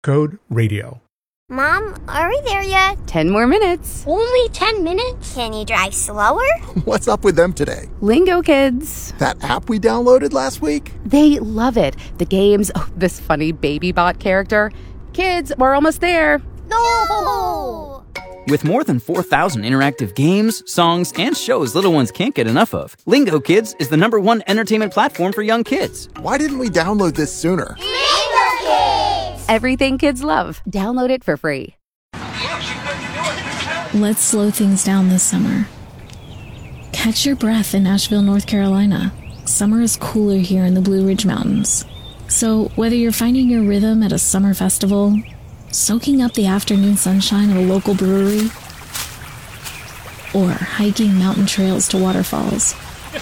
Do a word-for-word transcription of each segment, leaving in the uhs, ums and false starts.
Code radio. Mom, are we there yet? Ten more minutes. Only ten minutes? Can you drive slower? What's up with them today? Lingo Kids. That app we downloaded last week? They love it. The games, oh, this funny baby bot character. Kids, we're almost there. No! With more than four thousand interactive games, songs, and shows little ones can't get enough of, Lingo Kids is the number one entertainment platform for young kids. Why didn't we download this sooner? Lingo Kids! Everything kids love. Download it for free. Let's slow things down this summer. Catch your breath in Asheville, North Carolina. Summer is cooler here in the Blue Ridge Mountains. So whether you're finding your rhythm at a summer festival, soaking up the afternoon sunshine at a local brewery, or hiking mountain trails to waterfalls,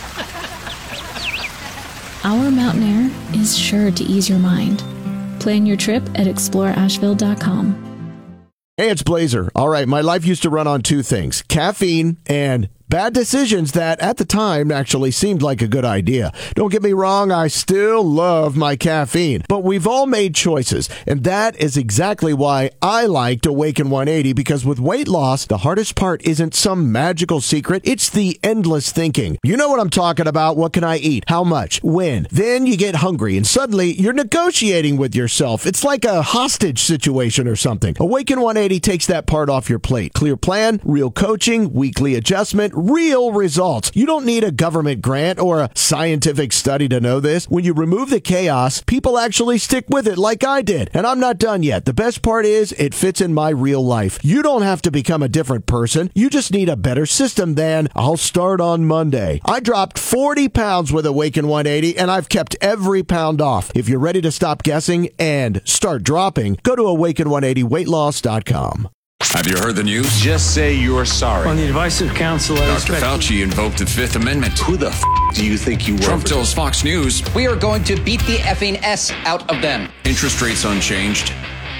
our mountain air is sure to ease your mind. Plan your trip at explore asheville dot com. Hey, it's Blazer. All right, my life used to run on two things, caffeine and bad decisions that at the time actually seemed like a good idea. Don't get me wrong, I still love my caffeine, but we've all made choices, and that is exactly why I liked Awaken one eighty, because with weight loss, the hardest part isn't some magical secret, it's the endless thinking. You know what I'm talking about. What can I eat? How much? When? Then you get hungry, and suddenly you're negotiating with yourself. It's like a hostage situation or something. Awaken one eighty takes that part off your plate. Clear plan, real coaching, weekly adjustment, real results. You don't need a government grant or a scientific study to know this. When you remove the chaos, people actually stick with it like I did. And I'm not done yet. The best part is it fits in my real life. You don't have to become a different person. You just need a better system than I'll start on Monday. I dropped forty pounds with Awaken one eighty, and I've kept every pound off. If you're ready to stop guessing and start dropping, go to awaken one eighty weight loss dot com. Have you heard the news? Just say you're sorry. On the advice of counsel, I Doctor Fauci invoked the Fifth Amendment. Who the f*** do you think you were? Trump tells Fox News, we are going to beat the effing S out of them. Interest rates unchanged.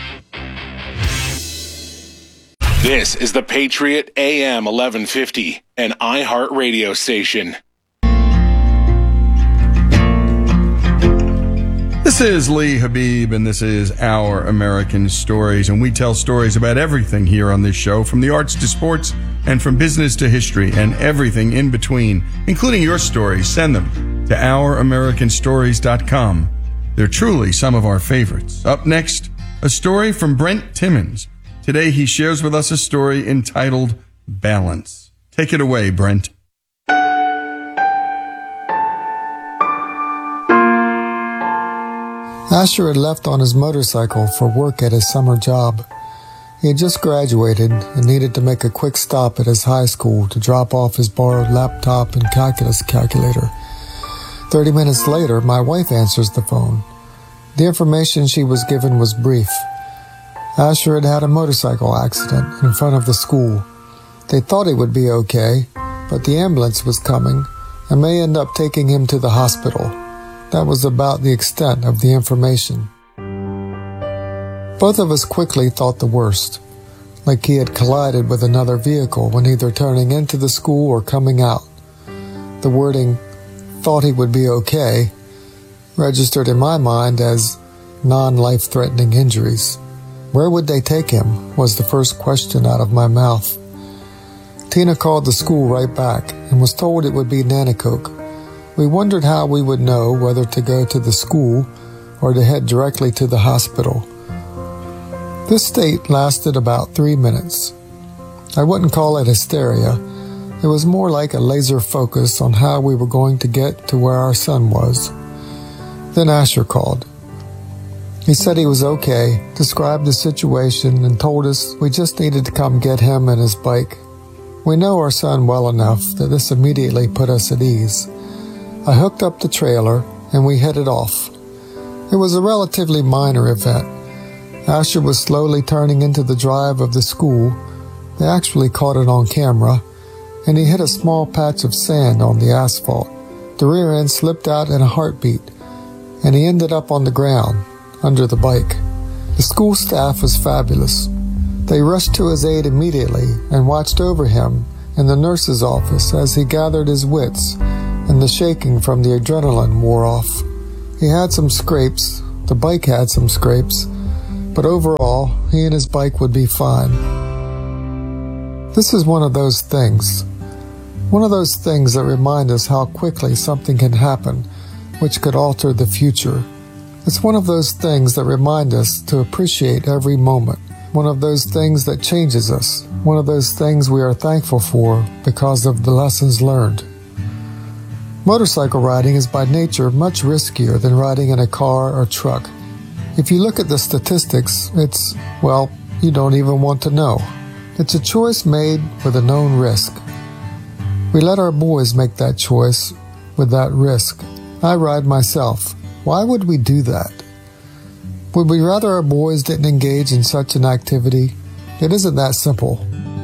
This is the Patriot A M eleven fifty, an iHeart radio station. This is Lee Habib, and this is Our American Stories, and we tell stories about everything here on this show, from the arts to sports, and from business to history, and everything in between, including your stories. Send them to our american stories dot com. They're truly some of our favorites. Up next, a story from Brent Timmons. Today he shares with us a story entitled Balance. Take it away, Brent. Asher had left on his motorcycle for work at his summer job. He had just graduated and needed to make a quick stop at his high school to drop off his borrowed laptop and calculus calculator. Thirty minutes later, my wife answers the phone. The information she was given was brief. Asher had had a motorcycle accident in front of the school. They thought he would be okay, but the ambulance was coming and may end up taking him to the hospital. That was about the extent of the information. Both of us quickly thought the worst, like he had collided with another vehicle when either turning into the school or coming out. The wording, thought he would be okay, registered in my mind as non-life-threatening injuries. Where would they take him, was the first question out of my mouth. Tina called the school right back and was told it would be Nanticoke. We wondered how we would know whether to go to the school or to head directly to the hospital. This state lasted about three minutes. I wouldn't call it hysteria. It was more like a laser focus on how we were going to get to where our son was. Then Asher called. He said he was okay, described the situation, and told us we just needed to come get him and his bike. We know our son well enough that this immediately put us at ease. I hooked up the trailer, and we headed off. It was a relatively minor event. Asher was slowly turning into the drive of the school. They actually caught it on camera, and he hit a small patch of sand on the asphalt. The rear end slipped out in a heartbeat, and he ended up on the ground, under the bike. The school staff was fabulous. They rushed to his aid immediately and watched over him in the nurse's office as he gathered his wits, and the shaking from the adrenaline wore off. He had some scrapes, the bike had some scrapes, but overall, he and his bike would be fine. This is one of those things. One of those things that remind us how quickly something can happen, which could alter the future. It's one of those things that remind us to appreciate every moment. One of those things that changes us. One of those things we are thankful for because of the lessons learned. Motorcycle riding is by nature much riskier than riding in a car or truck. If you look at the statistics, it's, well, you don't even want to know. It's a choice made with a known risk. We let our boys make that choice with that risk. I ride myself. Why would we do that? Would we rather our boys didn't engage in such an activity? It isn't that simple.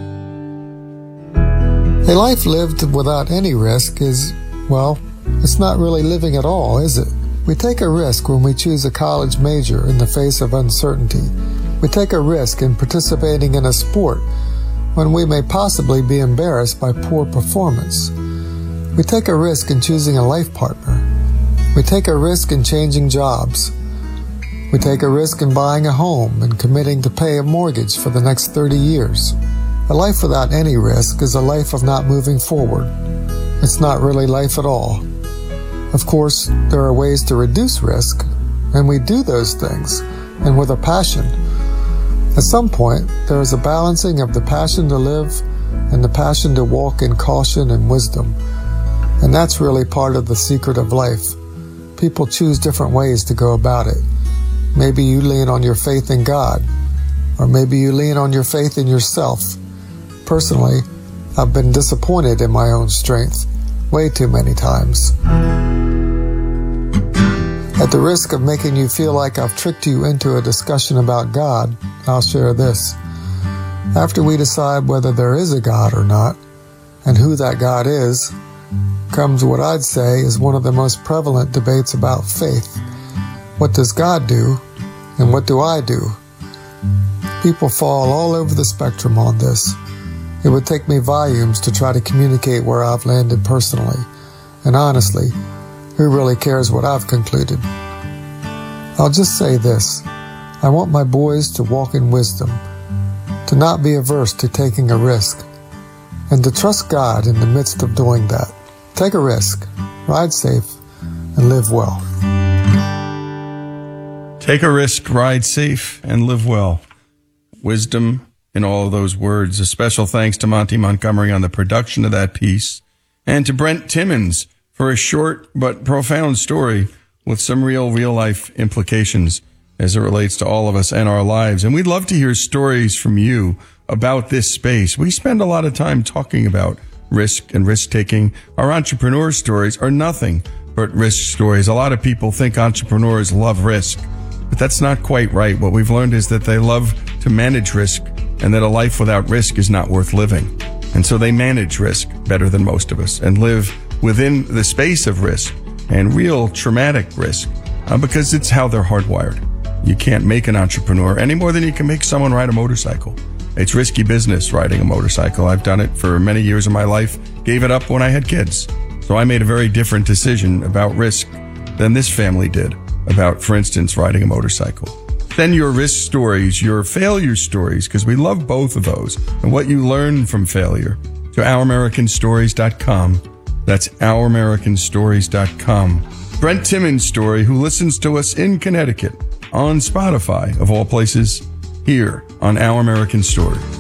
A life lived without any risk is, well, it's not really living at all, is it? We take a risk when we choose a college major in the face of uncertainty. We take a risk in participating in a sport when we may possibly be embarrassed by poor performance. We take a risk in choosing a life partner. We take a risk in changing jobs. We take a risk in buying a home and committing to pay a mortgage for the next thirty years. A life without any risk is a life of not moving forward. It's not really life at all. Of course, there are ways to reduce risk, and we do those things, and with a passion. At some point, there is a balancing of the passion to live and the passion to walk in caution and wisdom. And that's really part of the secret of life. People choose different ways to go about it. Maybe you lean on your faith in God, or maybe you lean on your faith in yourself. Personally, I've been disappointed in my own strength way too many times. At the risk of making you feel like I've tricked you into a discussion about God, I'll share this. After we decide whether there is a God or not, and who that God is, comes what I'd say is one of the most prevalent debates about faith. What does God do, and what do I do? People fall all over the spectrum on this. It would take me volumes to try to communicate where I've landed personally, and honestly, who really cares what I've concluded? I'll just say this. I want my boys to walk in wisdom, to not be averse to taking a risk, and to trust God in the midst of doing that. Take a risk, ride safe, and live well. Take a risk, ride safe, and live well. Wisdom in all of those words. A special thanks to Monty Montgomery on the production of that piece, and to Brent Timmons for a short but profound story with some real, real-life implications as it relates to all of us and our lives. And we'd love to hear stories from you about this space. We spend a lot of time talking about risk and risk-taking. Our entrepreneur stories are nothing but risk stories. A lot of people think entrepreneurs love risk, but that's not quite right. What we've learned is that they love to manage risk, and that a life without risk is not worth living. And so they manage risk better than most of us and live within the space of risk and real traumatic risk uh, because it's how they're hardwired. You can't make an entrepreneur any more than you can make someone ride a motorcycle. It's risky business riding a motorcycle. I've done it for many years of my life, gave it up when I had kids. So I made a very different decision about risk than this family did about, for instance, riding a motorcycle. Send your risk stories, your failure stories, because we love both of those, and what you learn from failure, to our american stories dot com. That's our american stories dot com. Brent Timmons' story, who listens to us in Connecticut on Spotify, of all places, here on Our American Stories.